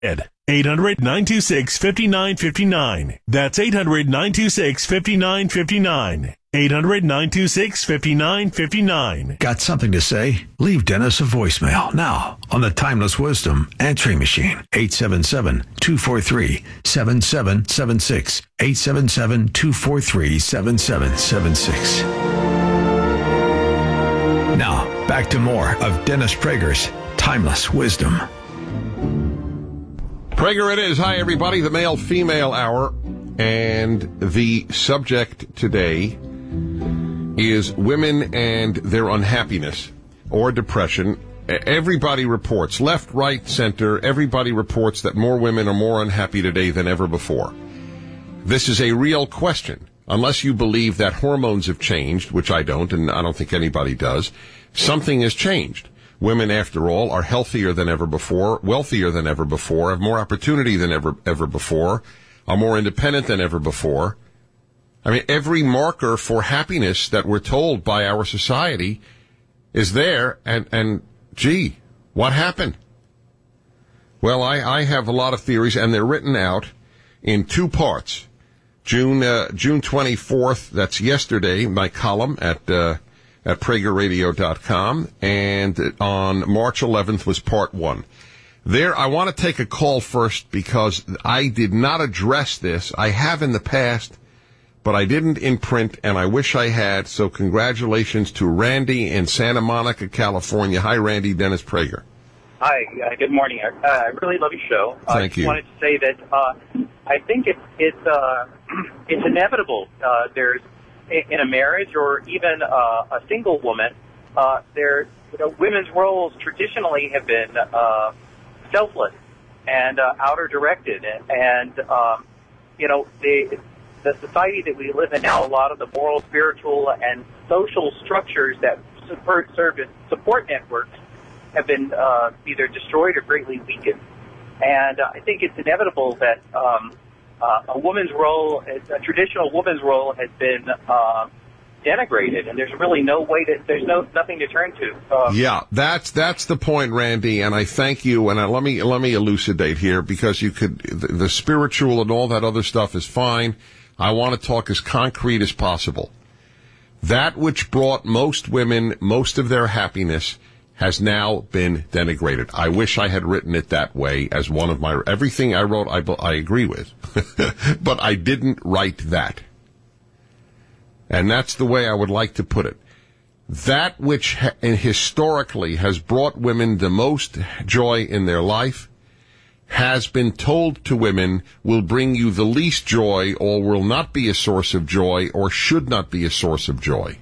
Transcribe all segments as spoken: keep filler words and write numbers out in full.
eight hundred, nine two six, five nine five nine. That's eight hundred, nine two six, five nine five nine. eight hundred, nine two six, five nine five nine. Got something to say? Leave Dennis a voicemail now on the Timeless Wisdom Answering Machine. eight seven seven, two four three, seven seven seven six. eight seven seven, two four three, seven seven seven six. Now, back to more of Dennis Prager's Timeless Wisdom. Prager it is. Hi, everybody. The male-female hour. And the subject today is women and their unhappiness or depression. Everybody reports, left, right, center, everybody reports that more women are more unhappy today than ever before. This is a real question. Unless you believe that hormones have changed, which I don't, and I don't think anybody does, something has changed. Women, after all, are healthier than ever before, wealthier than ever before, have more opportunity than ever ever before, are more independent than ever before. I mean, every marker for happiness that we're told by our society is there, and, and gee, what happened? Well, I, I have a lot of theories, and they're written out in two parts. June uh, June twenty-fourth, that's yesterday, my column at uh, at Prager Radio dot com, and on March eleventh was part one. There, I want to take a call first because I did not address this. I have in the past, but I didn't in print, and I wish I had, so congratulations to Randy in Santa Monica, California. Hi, Randy. Dennis Prager. Hi, uh, good morning. Uh, I really love your show. Thank I just you. wanted to say that uh, I think it's it's uh, it's inevitable. Uh, there's in a marriage or even uh, a single woman, uh, there you know, women's roles traditionally have been uh, selfless and uh, outer directed, and um, you know the the society that we live in now, a lot of the moral, spiritual, and social structures that support serve as support networks have been uh, either destroyed or greatly weakened. And uh, I think it's inevitable that um, uh, a woman's role, a traditional woman's role, has been uh, denigrated, and there's really no way to, there's no nothing to turn to. Um, yeah, that's that's the point, Randy, and I thank you. And I, let me let me elucidate here, because you could the, the spiritual and all that other stuff is fine. I want to talk as concrete as possible. That which brought most women most of their happiness has now been denigrated. I wish I had written it that way as one of my... Everything I wrote, I, I agree with. But I didn't write that. And that's the way I would like to put it. That which ha- historically has brought women the most joy in their life has been told to women will bring you the least joy, or will not be a source of joy, or should not be a source of joy.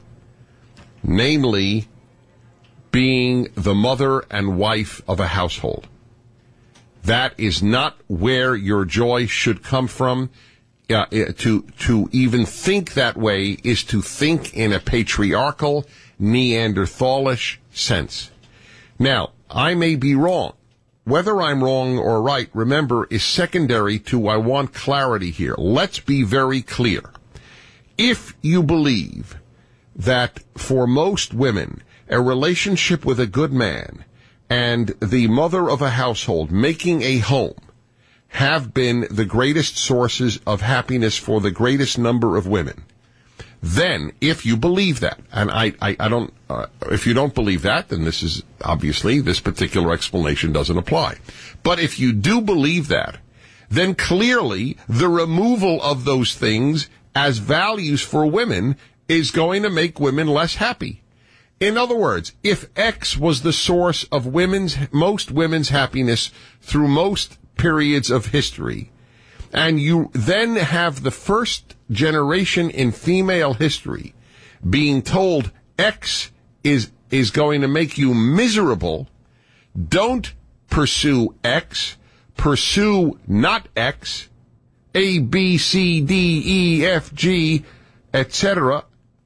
Namely, being the mother and wife of a household. That is not where your joy should come from. Uh, to to even think that way is to think in a patriarchal, Neanderthalish sense. Now, I may be wrong. Whether I'm wrong or right, remember, is secondary to I want clarity here. Let's be very clear. If you believe that for most women, a relationship with a good man and the mother of a household making a home have been the greatest sources of happiness for the greatest number of women, then if you believe that, and I, I, I don't, uh, if you don't believe that, then this is obviously, this particular explanation doesn't apply. But if you do believe that, then clearly the removal of those things as values for women is going to make women less happy. In other words, if X was the source of women's, most women's happiness through most periods of history, and you then have the first generation in female history being told X is, is going to make you miserable, don't pursue X, pursue not X, A, B, C, D, E, F, G, et cetera,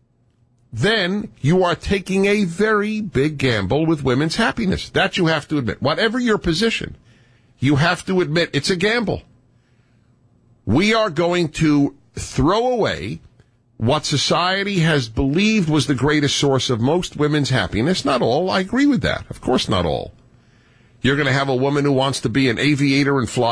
then you are taking a very big gamble with women's happiness. That you have to admit. Whatever your position, you have to admit it's a gamble. We are going to throw away what society has believed was the greatest source of most women's happiness. Not all. I agree with that. Of course not all. You're going to have a woman who wants to be an aviator and fly